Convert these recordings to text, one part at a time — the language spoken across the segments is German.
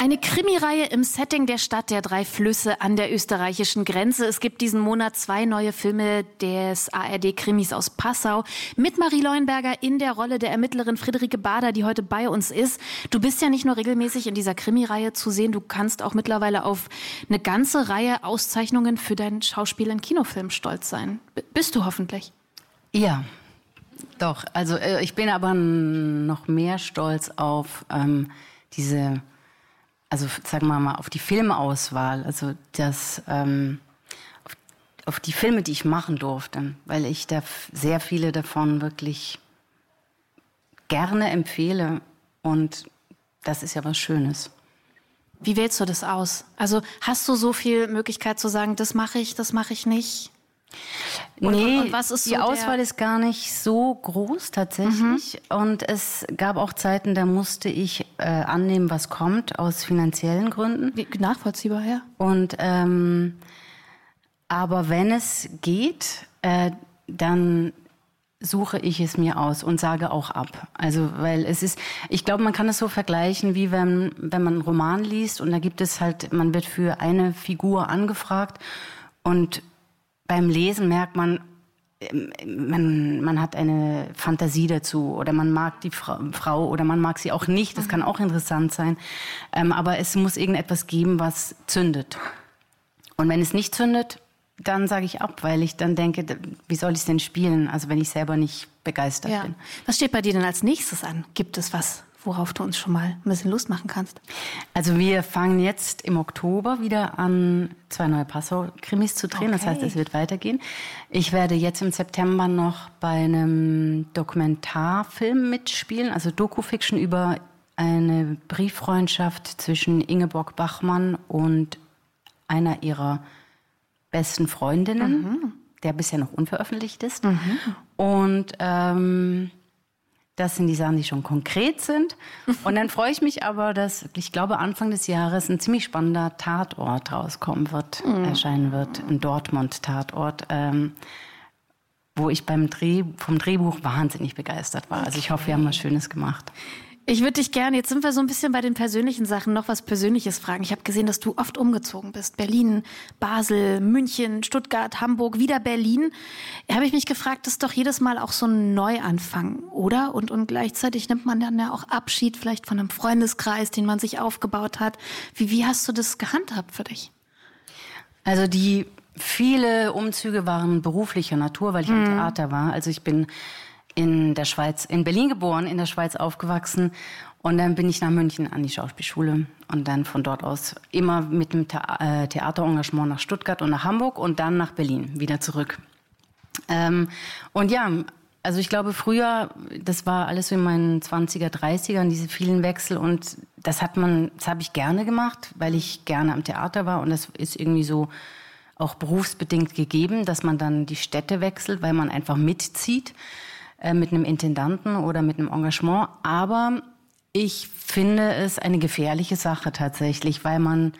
Eine Krimireihe im Setting der Stadt der 3 Flüsse an der österreichischen Grenze. Es gibt diesen Monat 2 neue Filme des ARD-Krimis aus Passau mit Marie Leuenberger in der Rolle der Ermittlerin Friederike Bader, die heute bei uns ist. Du bist ja nicht nur regelmäßig in dieser Krimireihe zu sehen, du kannst auch mittlerweile auf eine ganze Reihe Auszeichnungen für dein Schauspiel in Kinofilmen stolz sein. Bist du hoffentlich? Ja, doch. Also ich bin aber noch mehr stolz auf sagen wir mal, auf die Filmauswahl, also auf die Filme, die ich machen durfte, weil ich da sehr viele davon wirklich gerne empfehle und das ist ja was Schönes. Wie wählst du das aus? Also hast du so viel Möglichkeit zu sagen, das mache ich nicht? Und was ist so die Auswahl ist gar nicht so groß tatsächlich. Und es gab auch Zeiten, da musste ich annehmen, was kommt, aus finanziellen Gründen. Nachvollziehbar, ja. Und aber wenn es geht, dann suche ich es mir aus und sage auch ab. Also, weil ich glaube, man kann es so vergleichen, wie wenn man einen Roman liest und da gibt es halt, man wird für eine Figur angefragt und beim Lesen merkt man hat eine Fantasie dazu oder man mag die Frau oder man mag sie auch nicht. Das kann auch interessant sein. Aber es muss irgendetwas geben, was zündet. Und wenn es nicht zündet, dann sage ich ab, weil ich dann denke, wie soll ich es denn spielen? Also wenn ich selber nicht begeistert bin. Was steht bei dir denn als nächstes an? Gibt es was, worauf du uns schon mal ein bisschen Lust machen kannst? Also wir fangen jetzt im Oktober wieder an, 2 neue Passau-Krimis zu drehen. Okay. Das heißt, es wird weitergehen. Ich werde jetzt im September noch bei einem Dokumentarfilm mitspielen, also Doku-Fiction über eine Brieffreundschaft zwischen Ingeborg Bachmann und einer ihrer besten Freundinnen, der bisher noch unveröffentlicht ist. Und das sind die Sachen, die schon konkret sind. Und dann freue ich mich aber, dass, ich glaube, Anfang des Jahres ein ziemlich spannender Tatort rauskommen wird, erscheinen wird, ein Dortmund-Tatort, wo ich vom Drehbuch wahnsinnig begeistert war. Okay. Also ich hoffe, wir haben was Schönes gemacht. Ich würde dich gerne, jetzt sind wir so ein bisschen bei den persönlichen Sachen, noch was Persönliches fragen. Ich habe gesehen, dass du oft umgezogen bist. Berlin, Basel, München, Stuttgart, Hamburg, wieder Berlin. Habe ich mich gefragt, das ist doch jedes Mal auch so ein Neuanfang, oder? Und gleichzeitig nimmt man dann ja auch Abschied vielleicht von einem Freundeskreis, den man sich aufgebaut hat. Wie hast du das gehandhabt für dich? Also viele Umzüge waren beruflicher Natur, weil ich am Theater war. Also ich bin in Berlin geboren, in der Schweiz aufgewachsen und dann bin ich nach München an die Schauspielschule und dann von dort aus immer mit dem Theaterengagement nach Stuttgart und nach Hamburg und dann nach Berlin wieder zurück. Und ja, also ich glaube früher, das war alles so in meinen 20er, 30ern, diese vielen Wechsel und das habe ich gerne gemacht, weil ich gerne am Theater war und das ist irgendwie so auch berufsbedingt gegeben, dass man dann die Städte wechselt, weil man einfach mitzieht. Mit einem Intendanten oder mit einem Engagement. Aber ich finde es eine gefährliche Sache tatsächlich, weil man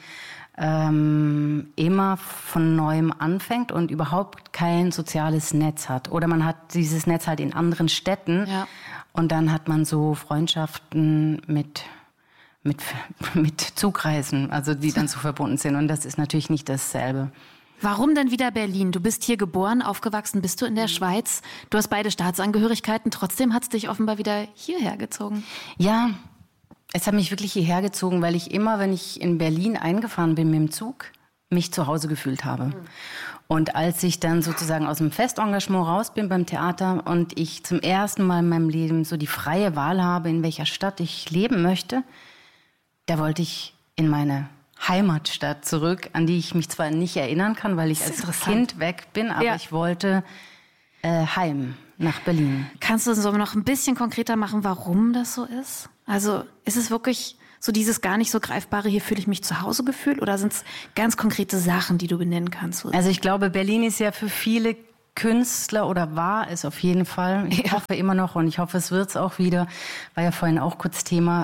immer von Neuem anfängt und überhaupt kein soziales Netz hat. Oder man hat dieses Netz halt in anderen Städten und dann hat man so Freundschaften mit Zugreisen, also die dann so verbunden sind. Und das ist natürlich nicht dasselbe. Warum denn wieder Berlin? Du bist hier geboren, aufgewachsen, bist du in der Schweiz. Du hast beide Staatsangehörigkeiten, trotzdem hat es dich offenbar wieder hierher gezogen. Ja, es hat mich wirklich hierher gezogen, weil ich immer, wenn ich in Berlin eingefahren bin mit dem Zug, mich zu Hause gefühlt habe. Und als ich dann sozusagen aus dem Festengagement raus bin beim Theater und ich zum ersten Mal in meinem Leben so die freie Wahl habe, in welcher Stadt ich leben möchte, da wollte ich in meine Heimatstadt zurück, an die ich mich zwar nicht erinnern kann, weil ich als Kind weg bin, aber ich wollte heim nach Berlin. Kannst du so noch ein bisschen konkreter machen, warum das so ist? Also ist es wirklich so dieses gar nicht so greifbare, hier fühle ich mich zu Hause Gefühl, oder sind es ganz konkrete Sachen, die du benennen kannst? Also ich glaube, Berlin ist ja für viele Künstler oder war es auf jeden Fall. Ich hoffe immer noch und ich hoffe, es wird es auch wieder. War ja vorhin auch kurz Thema.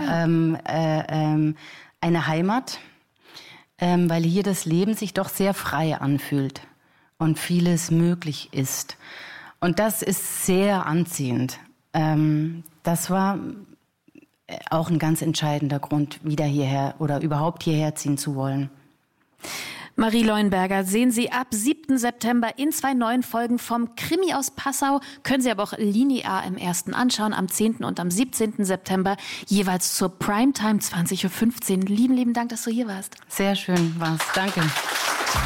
Eine Heimat. Weil hier das Leben sich doch sehr frei anfühlt und vieles möglich ist. Und das ist sehr anziehend. Das war auch ein ganz entscheidender Grund, wieder hierher oder überhaupt hierher ziehen zu wollen. Marie Leuenberger sehen Sie ab 7. September in 2 neuen Folgen vom Krimi aus Passau. Können Sie aber auch linear im ersten anschauen, am 10. und am 17. September, jeweils zur Primetime 20.15 Uhr. Lieben Dank, dass du hier warst. Sehr schön war's. Danke.